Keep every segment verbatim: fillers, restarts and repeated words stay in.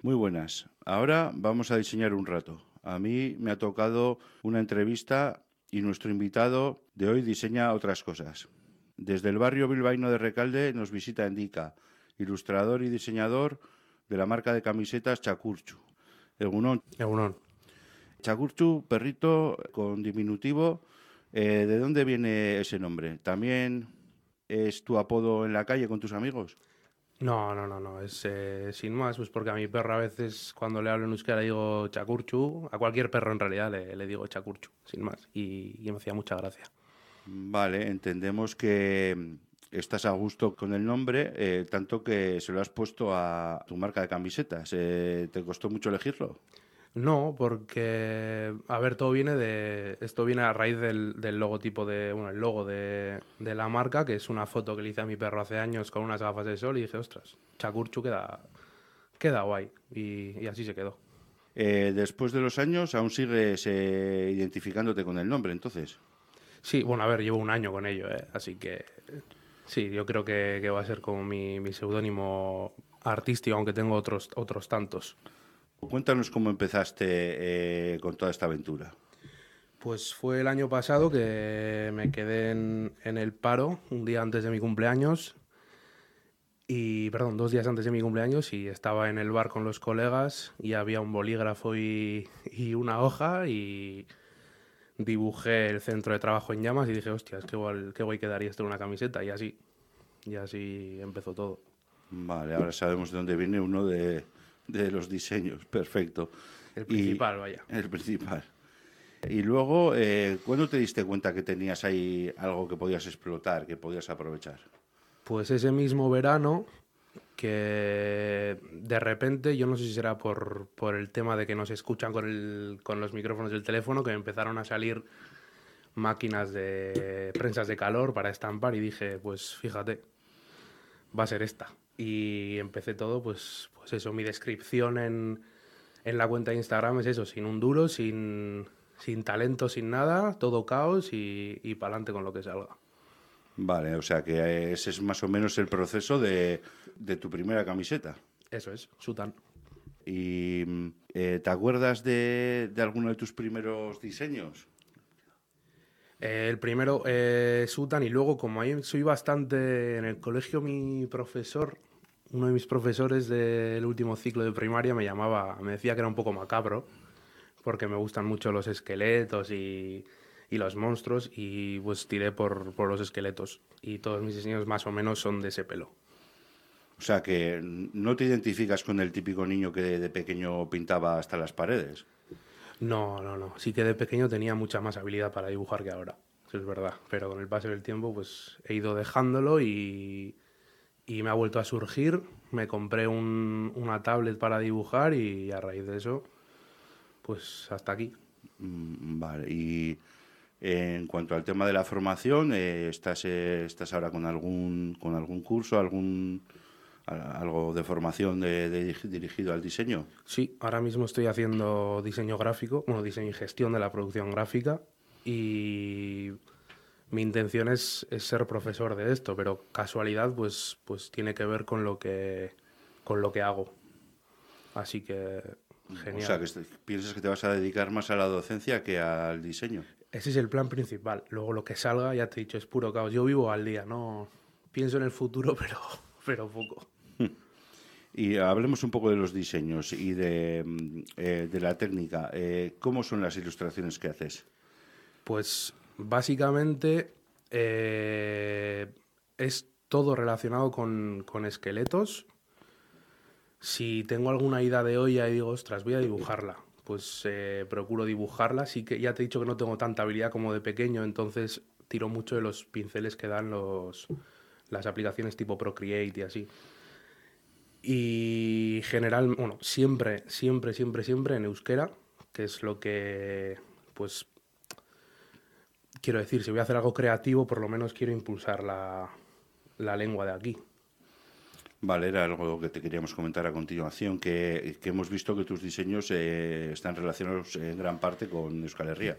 Muy buenas. Ahora vamos a diseñar un rato. A mí me ha tocado una entrevista y nuestro invitado de hoy diseña otras cosas. Desde el barrio bilbaíno de Recalde nos visita Endika, ilustrador y diseñador de la marca de camisetas Txakurtxu. Egunon. Egunon. Txakurtxu, perrito con diminutivo. Eh, ¿De dónde viene ese nombre? ¿También es tu apodo en la calle con tus amigos? No, no, no, no, es eh, sin más, pues porque a mi perro a veces cuando le hablo en euskera le digo Txakurtxu, a cualquier perro en realidad le, le digo Txakurtxu, sin más, y, y me hacía mucha gracia. Vale, entendemos que mm, estás a gusto con el nombre, eh, tanto que se lo has puesto a tu marca de camisetas. Eh, ¿te costó mucho elegirlo? No, porque, a ver, todo viene de, esto viene a raíz del, del logotipo de, bueno, el logo de, de la marca, que es una foto que le hice a mi perro hace años con unas gafas de sol y dije, ostras, Txakurtxu queda, queda guay, y, y así se quedó. Eh, después de los años, aún sigues eh, identificándote con el nombre, entonces. Sí, bueno, a ver, llevo un año con ello, ¿eh? Así que sí, yo creo que, que va a ser como mi, mi seudónimo artístico, aunque tengo otros, otros tantos. Cuéntanos cómo empezaste eh, con toda esta aventura. Pues fue el año pasado que me quedé en, en el paro, un día antes de mi cumpleaños, y perdón, dos días antes de mi cumpleaños, y estaba en el bar con los colegas y había un bolígrafo y, y una hoja y dibujé el centro de trabajo en llamas y dije, hostias, qué guay, qué guay quedaría esto en una camiseta, y así, y así empezó todo. Vale, ahora sabemos de dónde viene uno de, de los diseños. Perfecto. El Y principal, vaya. el principal. Y luego, eh, ¿cuándo te diste cuenta que tenías ahí algo que podías explotar, que podías aprovechar? Pues ese mismo verano que de repente, yo no sé si será por, por el tema de que nos escuchan con, el, con los micrófonos del teléfono, que empezaron a salir máquinas de prensas de calor para estampar y dije, pues fíjate, va a ser esta. Y empecé todo, pues, pues eso, mi descripción en, en la cuenta de Instagram es eso, sin un duro, sin, sin talento, sin nada, todo caos y, y para adelante con lo que salga. Vale, o sea que ese es más o menos el proceso de, de tu primera camiseta. Eso es, Sutan. ¿Y mm, eh, te acuerdas de, de alguno de tus primeros diseños? Eh, el primero, eh, Sutan, y luego, como ahí soy bastante en el colegio, mi profesor, uno de mis profesores del último ciclo de primaria, me llamaba, me decía que era un poco macabro, porque me gustan mucho los esqueletos y, y los monstruos, y pues tiré por, por los esqueletos. Y todos mis diseños más o menos son de ese pelo. O sea que no te identificas con el típico niño que de, de pequeño pintaba hasta las paredes. No, no, no. Sí que de pequeño tenía mucha más habilidad para dibujar que ahora. Eso es verdad. Pero con el paso del tiempo, pues he ido dejándolo y, y me ha vuelto a surgir. Me compré un- una tablet para dibujar y a raíz de eso, pues hasta aquí. Mm, Vale, y en cuanto al tema de la formación, eh, ¿estás, eh, estás ahora con algún, con algún curso, algún, a- algo de formación de, de dig- dirigido al diseño? Sí, ahora mismo estoy haciendo diseño gráfico, bueno, diseño y gestión de la producción gráfica y mi intención es, es ser profesor de esto, pero casualidad pues, pues tiene que ver con lo que, con lo que hago. Así que O sea, genial. que est- piensas que te vas a dedicar más a la docencia que al diseño. Ese es el plan principal. Luego lo que salga, ya te he dicho, es puro caos. Yo vivo al día, no pienso en el futuro, pero, pero poco. Y hablemos un poco de los diseños y de, mm, eh, de la técnica. Eh, ¿cómo son las ilustraciones que haces? Pues básicamente eh, es todo relacionado con, con esqueletos. Si tengo alguna idea de olla y digo, ostras, voy a dibujarla, pues eh, procuro dibujarla. Sí que ya te he dicho que no tengo tanta habilidad como de pequeño, entonces tiro mucho de los pinceles que dan los, las aplicaciones tipo Procreate y así. Y general, bueno, siempre, siempre, siempre, siempre en euskera, que es lo que, pues, quiero decir, si voy a hacer algo creativo, por lo menos quiero impulsar la, la lengua de aquí. Vale, era algo que te queríamos comentar a continuación, que, que hemos visto que tus diseños eh, están relacionados en gran parte con Euskal Herria.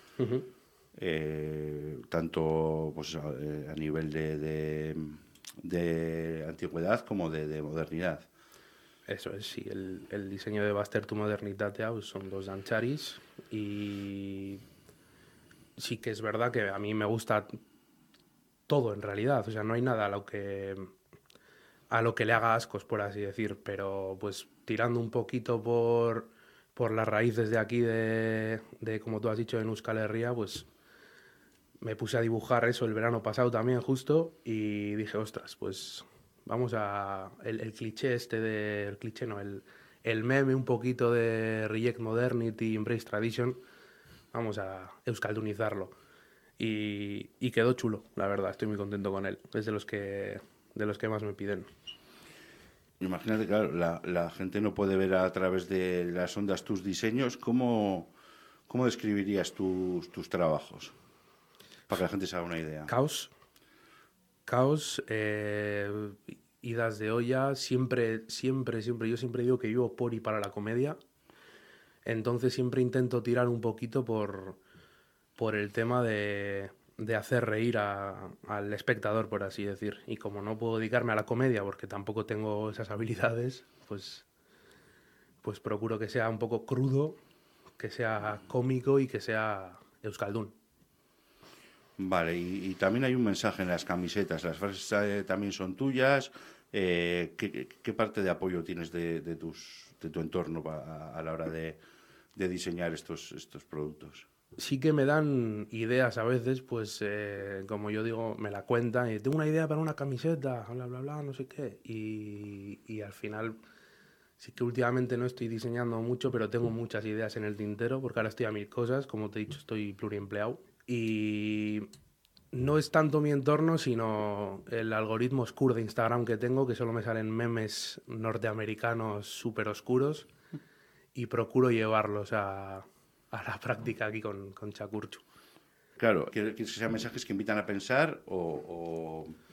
Eh, tanto pues, a, eh, a nivel de, de, de antigüedad como de, de modernidad. Eso es, sí. El, el diseño de Baster tu Modernitatea pues son dos Dancharis y sí que es verdad que a mí me gusta todo en realidad. O sea, no hay nada a lo que, a lo que le haga ascos, por así decir. Pero pues tirando un poquito por, por las raíces de aquí, de, de como tú has dicho, en Euskal Herria, pues me puse a dibujar eso el verano pasado también justo y dije, ostras, pues vamos a... El, el cliché este de... El cliché no, el, el meme un poquito de Reject Modernity, Embrace Tradition, vamos a euskaldunizarlo. Y, y quedó chulo, la verdad, estoy muy contento con él. Es de los que, de los que más me piden. Imagínate, claro, la, la gente no puede ver a través de las ondas tus diseños. ¿Cómo, cómo describirías tus, tus trabajos? Para que la gente se haga una idea. Caos. Caos, eh, idas de olla, siempre, siempre, siempre, yo siempre digo que vivo por y para la comedia. Entonces siempre intento tirar un poquito por, por el tema de, de hacer reír a, al espectador, por así decir. Y como no puedo dedicarme a la comedia porque tampoco tengo esas habilidades, pues, pues procuro que sea un poco crudo, que sea cómico y que sea euskaldun. Vale, y, y también hay un mensaje en las camisetas. Las frases eh, también son tuyas. Eh, ¿qué, qué parte de apoyo tienes de, de, tus, de tu entorno a, a la hora de, de diseñar estos, estos productos? Sí que me dan ideas a veces, pues eh, como yo digo, me la cuentan y tengo una idea para una camiseta, bla, bla, bla, no sé qué. Y, y al final sí que últimamente no estoy diseñando mucho, pero tengo muchas ideas en el tintero, porque ahora estoy a mil cosas, como te he dicho, estoy pluriempleado. Y no es tanto mi entorno, sino el algoritmo oscuro de Instagram que tengo, que solo me salen memes norteamericanos súper oscuros y procuro llevarlos a, a la práctica aquí con, con Chacurchu. Claro, ¿quieres que sean mensajes que invitan a pensar o...? o...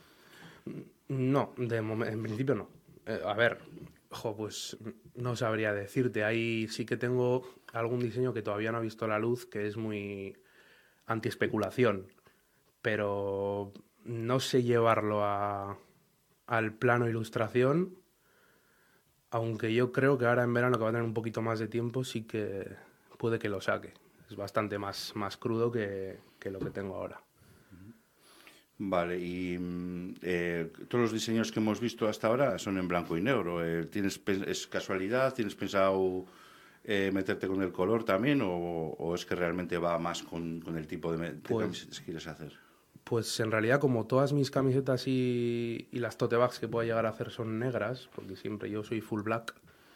No, de momen- en principio no. Eh, a ver, jo, pues no sabría decirte. Ahí sí que tengo algún diseño que todavía no ha visto la luz, que es muy anti-especulación, pero no sé llevarlo a, al plano ilustración, aunque yo creo que ahora en verano que va a tener un poquito más de tiempo sí que puede que lo saque. Es bastante más, más crudo que, que lo que tengo ahora. Vale, y mm, eh, todos los diseños que hemos visto hasta ahora son en blanco y negro. Eh, ¿tienes, pe- ¿Es casualidad? ¿Tienes pensado eh, meterte con el color también? ¿O, o es que realmente va más con, con el tipo de, me- de Pues, camisetas que quieres hacer? pues en realidad como todas mis camisetas y, y las tote bags que pueda llegar a hacer son negras, porque siempre yo soy full black,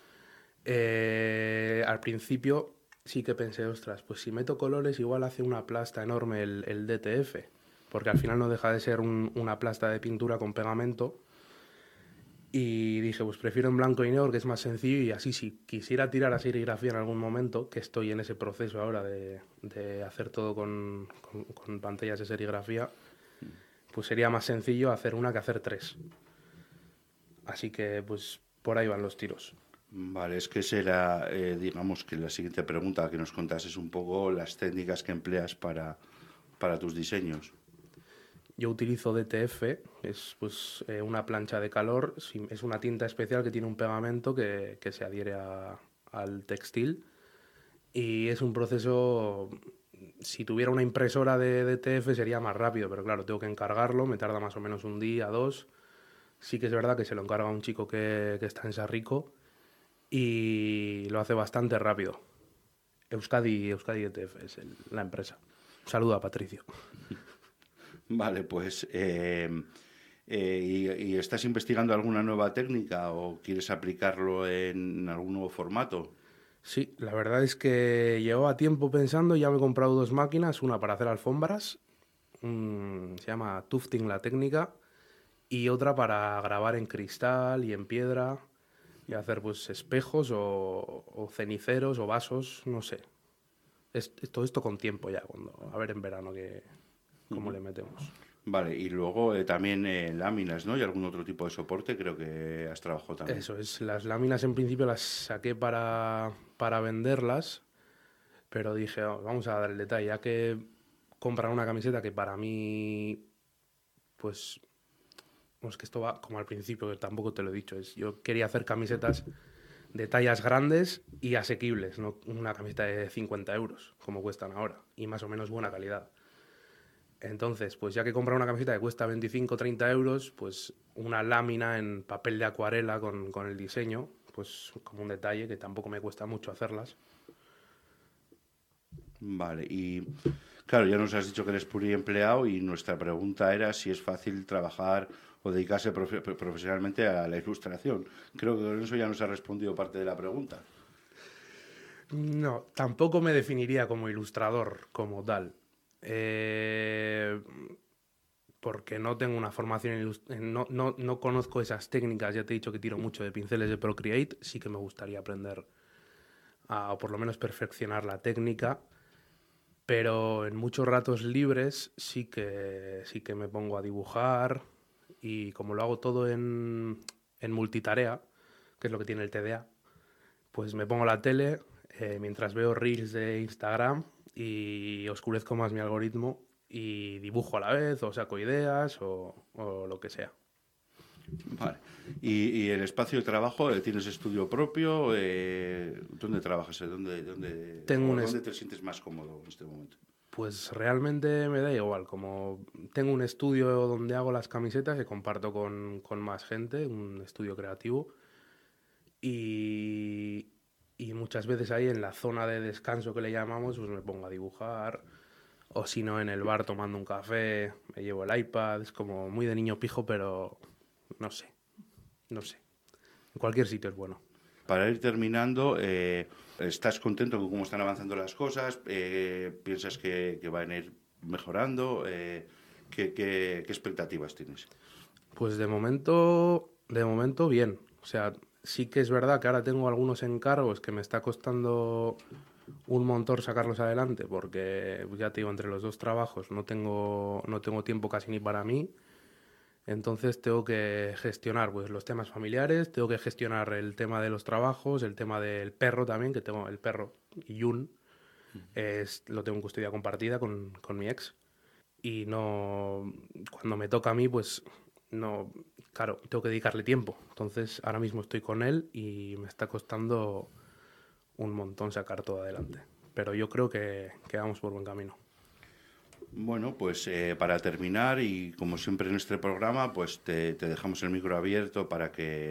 eh, al principio sí que pensé, ostras, pues si meto colores igual hace una plasta enorme el, el D T F, porque al final no deja de ser un- una plasta de pintura con pegamento. Y dije, pues prefiero en blanco y negro, que es más sencillo, y así si quisiera tirar a serigrafía en algún momento, que estoy en ese proceso ahora de, de hacer todo con, con, con pantallas de serigrafía, pues sería más sencillo hacer una que hacer tres. Así que pues por ahí van los tiros. Vale, es que será, eh, digamos que la siguiente pregunta que nos contases un poco las técnicas que empleas para, para tus diseños. Yo utilizo D T F, es pues eh, una plancha de calor, sí, es una tinta especial que tiene un pegamento que, que se adhiere a- al textil y es un proceso, si tuviera una impresora de D T F sería más rápido, pero claro, tengo que encargarlo, me tarda más o menos un día, dos. Sí que es verdad que se lo encarga un chico que, que está en Sarrico y lo hace bastante rápido. Euskadi, Euskadi D T F es el- la empresa. Un saludo a Patricio. Vale, pues, eh, eh, y, ¿y estás investigando alguna nueva técnica o quieres aplicarlo en algún nuevo formato? Sí, la verdad es que llevaba tiempo pensando, ya me he comprado dos máquinas, una para hacer alfombras, un- se llama Tufting la técnica, y otra para grabar en cristal y en piedra y hacer pues espejos o, o ceniceros o vasos, no sé. Es, es todo esto con tiempo ya, cuando a ver en verano que, cómo le metemos. Vale, y luego eh, también eh, láminas, ¿no? Y algún otro tipo de soporte, creo que has trabajado también. Eso es, las láminas en principio las saqué para, para venderlas, pero dije, "Oh, vamos a dar el detalle, ya que comprar una camiseta que para mí, pues pues que esto va como al principio, que tampoco te lo he dicho, es yo quería hacer camisetas de tallas grandes y asequibles, no una camiseta de cincuenta euros, como cuestan ahora, y más o menos buena calidad. Entonces, pues ya que comprar una camiseta que cuesta veinticinco o treinta euros, pues una lámina en papel de acuarela con, con el diseño, pues como un detalle que tampoco me cuesta mucho hacerlas. Vale, y claro, ya nos has dicho que eres pluriempleado y nuestra pregunta era si es fácil trabajar o dedicarse profe profesionalmente a la ilustración. Creo que con eso ya nos ha respondido parte de la pregunta. No, tampoco me definiría como ilustrador como tal. Eh, porque no tengo una formación en ilustración, no, no, no conozco esas técnicas, ya te he dicho que tiro mucho de pinceles de Procreate, sí que me gustaría aprender a, o por lo menos perfeccionar la técnica, pero en muchos ratos libres sí que, sí que me pongo a dibujar y como lo hago todo en, en multitarea, que es lo que tiene el T D A, pues me pongo la tele eh, mientras veo reels de Instagram y oscurezco más mi algoritmo y dibujo a la vez o saco ideas o, o lo que sea. Vale. ¿Y, y el espacio de trabajo? ¿Tienes estudio propio? Eh, ¿Dónde trabajas? ¿Dónde, dónde, Tengo o un dónde est- te sientes más cómodo en este momento? Pues realmente me da igual, como tengo un estudio donde hago las camisetas que comparto con, con más gente, un estudio creativo, y, y muchas veces ahí en la zona de descanso que le llamamos, pues me pongo a dibujar, o si no en el bar tomando un café, me llevo el iPad, es como muy de niño pijo, pero no sé, no sé. En cualquier sitio es bueno. Para ir terminando, eh, ¿estás contento con cómo están avanzando las cosas? Eh, ¿Piensas que, que van a ir mejorando? Eh, ¿qué, qué, qué expectativas tienes? Pues de momento, de momento bien. O sea, sí que es verdad que ahora tengo algunos encargos que me está costando un montón sacarlos adelante, porque pues ya te digo, entre los dos trabajos no tengo, no tengo tiempo casi ni para mí. Entonces tengo que gestionar pues, los temas familiares, tengo que gestionar el tema de los trabajos, el tema del perro también, que tengo el perro, Yun, es, lo tengo en custodia compartida con, con mi ex. Y no, cuando me toca a mí, pues no, claro, tengo que dedicarle tiempo. Entonces ahora mismo estoy con él y me está costando un montón sacar todo adelante. Pero yo creo que, que vamos por buen camino. Bueno, pues eh, para terminar y como siempre en este programa, pues te, te dejamos el micro abierto para que